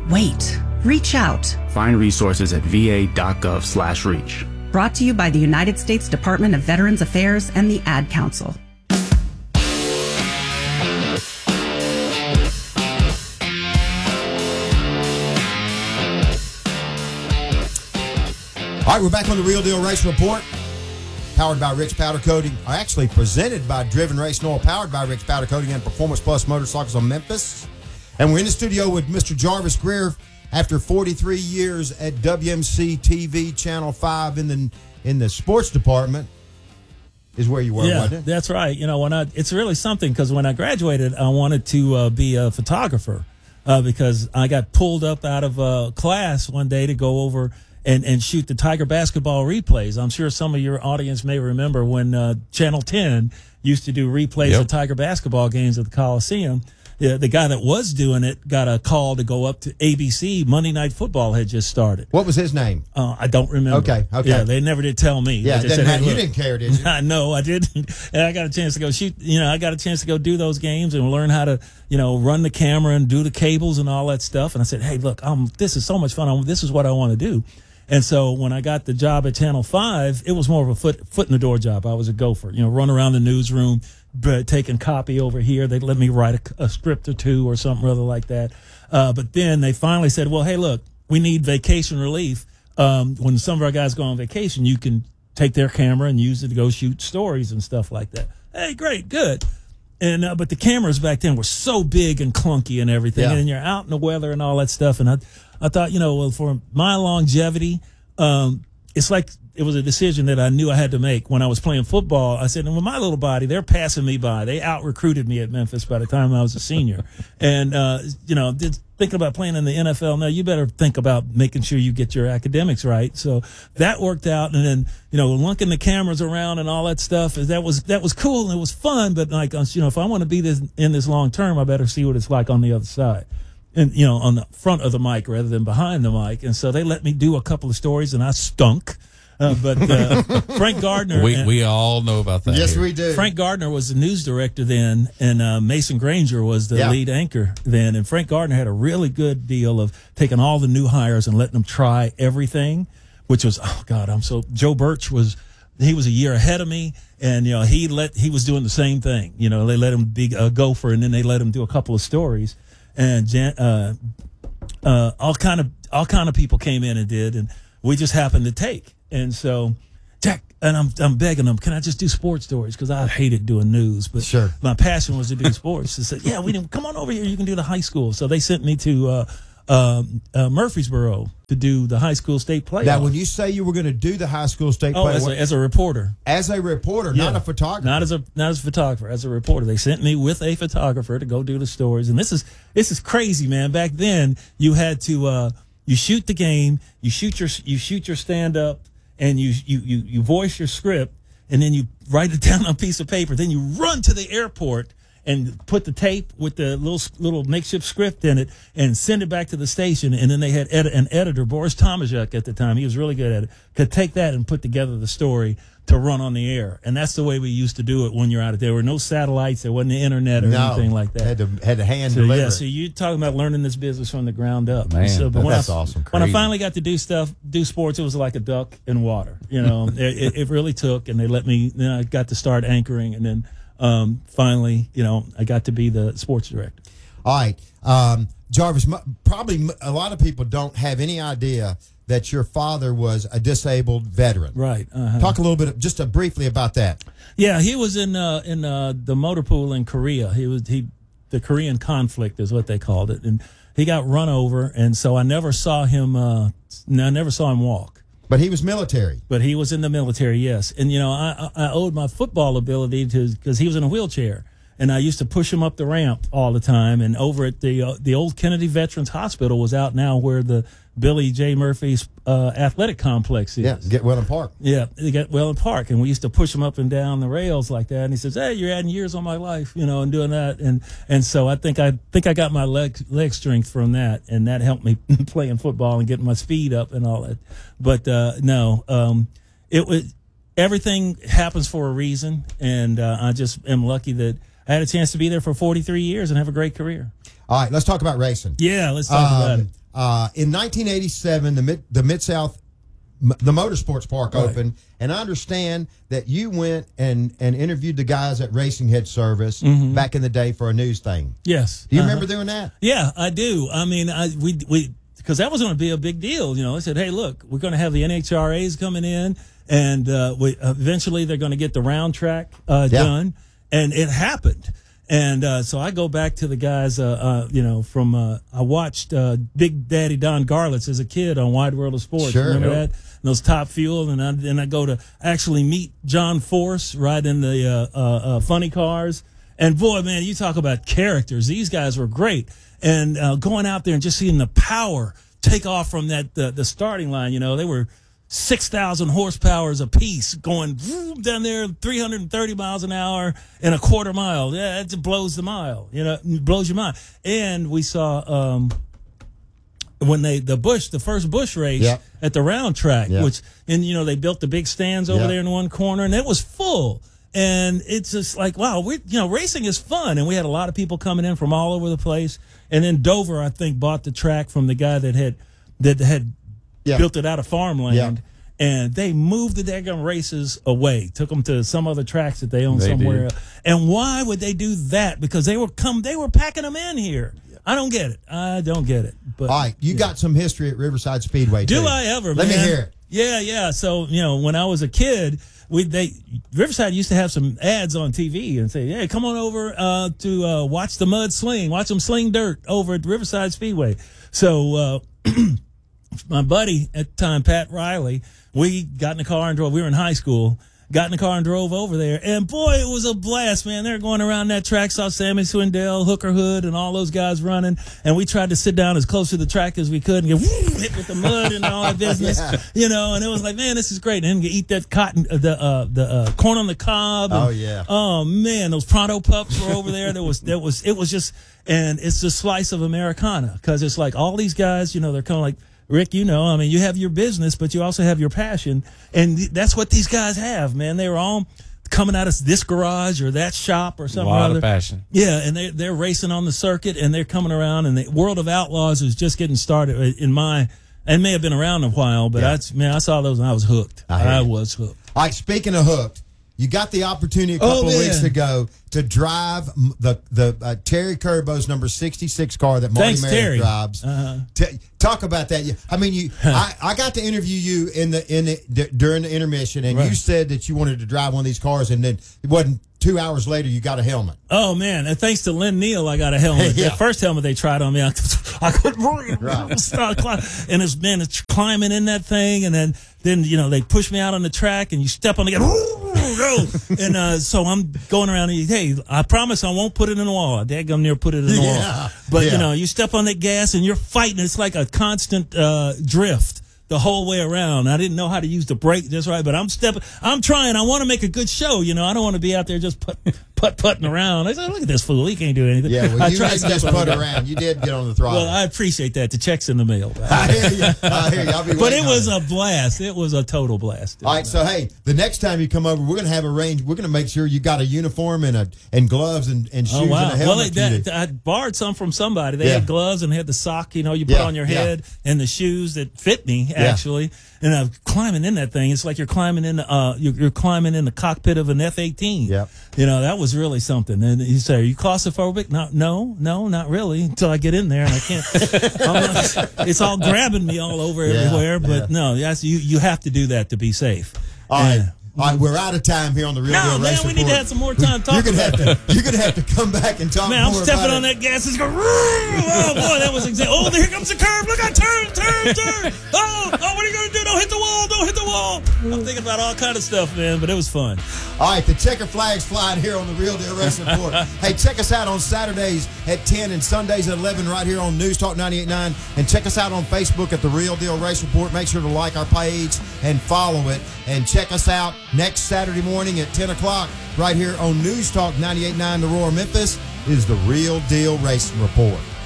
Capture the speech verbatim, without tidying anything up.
wait. Reach out. Find resources at va.gov slash reach. Brought to you by the United States Department of Veterans Affairs and the Ad Council. All right, we're back on the Real Deal Race Report, powered by Rich Powder Coating, or actually presented by Driven Race and Oil, powered by Rich Powder Coating and Performance Plus Motorcycles of Memphis. And we're in the studio with Mister Jarvis Greer after forty-three years at W M C T V Channel five in the in the sports department. Is where you were, yeah, wasn't it? That's right. You know, when I it's really something because when I graduated, I wanted to uh, be a photographer uh, because I got pulled up out of uh, class one day to go over and, and shoot the Tiger basketball replays. I'm sure some of your audience may remember when uh, Channel ten used to do replays yep. of Tiger basketball games at the Coliseum. Yeah, the guy that was doing it got a call to go up to A B C. Monday Night Football had just started. What was his name? Uh, I don't remember. Okay, okay. Yeah, they never did tell me. Yeah, they said, hey, you look, didn't care, did you? I know, I didn't. And I got a chance to go shoot, you know, I got a chance to go do those games and learn how to, you know, run the camera and do the cables and all that stuff. And I said, hey, look, um, this is so much fun. I'm, this is what I want to do. And so when I got the job at Channel five, it was more of a foot foot in the door job. I was a gopher, you know, run around the newsroom, but taking copy over here. They'd let me write a, a script or two or something rather like that. Uh, but then they finally said, well, hey, look, we need vacation relief. Um, when some of our guys go on vacation, you can take their camera and use it to go shoot stories and stuff like that. Hey, great, good. And uh, but the cameras back then were so big and clunky and everything, yeah. and you're out in the weather and all that stuff. And I, I thought, you know, well, for my longevity, um, it's like it was a decision that I knew I had to make when I was playing football. I said, with my little body, they're passing me by. They out-recruited me at Memphis by the time I was a senior. And, uh, you know, thinking about playing in the N F L, now you better think about making sure you get your academics right. So that worked out. And then, you know, lunking the cameras around and all that stuff, that was that was cool and it was fun. But, like, you know, if I want to be this, in this long term, I better see what it's like on the other side. And, you know, on the front of the mic rather than behind the mic. And so they let me do a couple of stories, and I stunk. Uh, but uh, Frank Gardner. We we all know about that. Yes, here. we do. Frank Gardner was the news director then, and uh, Mason Granger was the yeah. lead anchor then. And Frank Gardner had a really good deal of taking all the new hires and letting them try everything, which was, oh, God, I'm so. Joe Birch was. He was a year ahead of me, and you know he let he was doing the same thing. You know, they let him be a gopher, and then they let him do a couple of stories. And Jan, uh, uh, all kind of all kind of people came in and did, and we just happened to take. And so, Jack, and I'm I'm begging them, can I just do sports stories? Because I hated doing news, but sure. my passion was to do sports. They said, yeah, we didn't come on over here. You can do the high school. So they sent me to uh, uh, uh, Murfreesboro to do the high school state playoff. Now, when you say you were going to do the high school state oh, playoff, as a, as a reporter, as a reporter, yeah. not a photographer, not as a not as a photographer, as a reporter, they sent me with a photographer to go do the stories. And this is this is crazy, man. Back then, you had to uh, you shoot the game, you shoot your you shoot your stand up. And you, you, you, you voice your script, and then you write it down on a piece of paper. Then you run to the airport and put the tape with the little little makeshift script in it and send it back to the station. And then they had ed- an editor, Boris Tomaszek at the time. He was really good at it. Could take that and put together the story to run on the air. And that's the way we used to do it when you're out there. There were no satellites. There wasn't the internet or no, anything like that. Had to, had to hand so, deliver yeah, it. so you're talking about learning this business from the ground up. Man, so, but that's when I, awesome. When I Crazy. finally got to do stuff, do sports, it was like a duck in water. You know, it, it, it really took, and they let me, then I got to start anchoring, and then um, finally, you know, I got to be the sports director. All right. Um, Jarvis, probably a lot of people don't have any idea that your father was a disabled veteran. Right. Uh-huh. Talk a little bit, just uh, briefly about that. Yeah, he was in uh, in uh, the motor pool in Korea. He was he, the Korean conflict is what they called it, and he got run over, and so I never saw him. Uh, I never saw him walk. But he was military. But he was in the military, yes. And you know, I I owed my football ability to because he was in a wheelchair. And I used to push him up the ramp all the time. And over at the uh, the old Kennedy Veterans Hospital was out now where the Billy J. Murphy's uh, athletic complex is. Yeah, Get Well in Park. Yeah, they got Well in Park. And we used to push him up and down the rails like that. And he says, hey, you're adding years on my life, you know, and doing that. And and so I think I think I got my leg leg strength from that. And that helped me playing football and getting my speed up and all that. But uh, no, um, it was everything happens for a reason. And uh, I just am lucky that I had a chance to be there for forty-three years and have a great career. All right, let's talk about racing. Yeah, let's talk um, about it. uh, in nineteen eighty-seven, the Mid, the Mid-South, m- the Motorsports Park Right. opened, and I understand that you went and, and interviewed the guys at Racing Head Service Mm-hmm. back in the day for a news thing. Yes. Do you Uh-huh. remember doing that? Yeah, I do. I mean, I we we because that was going to be a big deal. You know, they said, "Hey, look, we're going to have the N H R As coming in, and uh, we eventually they're going to get the round track uh, Yeah. done," and it happened. And uh, so I go back to the guys, uh, uh, you know, from uh, I watched uh, Big Daddy Don Garlits as a kid on Wide World of Sports. Sure. Remember Yep. that? And those Top Fuel, and I, then I go to actually meet John Force right in the uh, uh, uh, funny cars. And boy, man, you talk about characters. These guys were great. And uh, going out there and just seeing the power take off from that the, the starting line, you know, they were six thousand horsepowers a piece going vroom, down there three hundred thirty miles an hour in a quarter mile. Yeah, it blows the mile, you know, it blows your mind. And we saw um, when they the Bush, the first Bush race Yep. at the round track, Yep. which, and, you know, they built the big stands over Yep. there in one corner, and it was full. And it's just like, wow, we, you know, racing is fun. And we had a lot of people coming in from all over the place. And then Dover, I think, bought the track from the guy that had, that had Yeah. built it out of farmland. Yeah. And they moved the daggum races away, took them to some other tracks that they own They somewhere did. else. And why would they do that? Because they were come, they were packing them in here. I don't get it. I don't get it. But All right, you got some history at Riverside Speedway, do too. I ever? Let man? me hear it. Yeah, yeah. So, you know, when I was a kid, we they Riverside used to have some ads on T V and say, "Hey, come on over uh, to uh, watch the mud sling, watch them sling dirt over at Riverside Speedway." So, uh, my buddy at the time, Pat Riley, we got in the car and drove. We were in high school. Got in the car and drove over there, and boy, it was a blast, man. They were going around that track, saw Sammy Swindell, Hooker Hood, and all those guys running, and we tried to sit down as close to the track as we could and get whoo, hit with the mud and all that business, Yeah. you know. And it was like, man, this is great. And then you eat that cotton, uh, the uh, the uh, corn on the cob. And, Oh, yeah. Oh man, those pronto pups were over there. There was there was it was just, and it's the slice of Americana, because it's like all these guys, you know, they're kind of like, Rick, you know, I mean, you have your business, but you also have your passion. And th- that's what these guys have, man. They were all coming out of this garage or that shop or A something. lot or of other. passion. Yeah, and they're, they're racing on the circuit, and they're coming around, and the World of Outlaws is just getting started in my, and may have been around a while, but Yeah. I, man, I saw those and I was hooked. I hear I you. was hooked. All right, speaking of hooked, you got the opportunity a couple Oh, of man. weeks ago to drive m- the the uh, Terry Curbo's number sixty-six car that Marty Thanks, Merritt Terry. drives. Uh-huh. T- talk about that. You- I mean, you. I, I got to interview you in the in the, d- during the intermission, and you Right. said that you wanted to drive one of these cars, and then it wasn't two hours later you got a helmet. Oh man! And thanks to Lynn Neal, I got a helmet. Yeah. The first helmet they tried on me, I, I couldn't breathe. Right. Start climb, and it's been it's climbing in that thing, and then then you know they push me out on the track, and you step on the gas, go, and uh, so I'm going around. And, hey, I promise I won't put it in the wall. I daggum near put it in the Yeah. wall. But Yeah. you know, you step on that gas, and you're fighting. It's like a constant uh, drift the whole way around. I didn't know how to use the brake just right, but I'm stepping, I'm trying. I want to make a good show, you know. I don't want to be out there just put, put putting around. I said, look at this fool. He can't do anything. Yeah, well, I you tried didn't just stepping on put the- around. You did get on the throttle. Well, I appreciate that. The check's in the mail. I hear you. I hear you. I'll be But waiting it on was a blast. It was a total blast. All right, so hey, the next time you come over, we're gonna have a range. We're gonna make sure you got a uniform and a and gloves and, and shoes Oh, wow. and a Well, helmet. they, for you that, to- I borrowed some from somebody. They Yeah. had gloves and they had the sock, you know, you put Yeah, on your yeah. head, and the shoes that fit me, actually. And I'm climbing in that thing. It's like you're climbing in the, uh, you're, you're climbing in the cockpit of an F eighteen. Yep. You know, that was really something. And you say, are you claustrophobic? No, no, no, not really, until I get in there and I can't. I'm not, it's all grabbing me all over Yeah, everywhere. But yeah. no, yes, you, you have to do that to be safe. All right. Yeah. All right, we're out of time here on the Real No, Deal man, Race we need to Report. have some more time You're talking gonna have about to. You're gonna have to come back and talk Man, I'm more stepping about on it. that gas. It's going, oh boy, that was exactly. Oh, here comes the curve. Look, I turn, turn, turn. Oh, oh, what are you going to do? Don't hit the wall. Don't hit the wall. I'm thinking about all kind of stuff, man, but it was fun. All right, the checker flag's flying here on the Real Deal Race Report. Hey, check us out on Saturdays at ten and Sundays at eleven right here on News Talk ninety-eight point nine. And check us out on Facebook at the Real Deal Race Report. Make sure to like our page and follow it. And check us out next Saturday morning at ten o'clock right here on News Talk ninety-eight point nine. The Roar Memphis is the Real Deal Racing Report.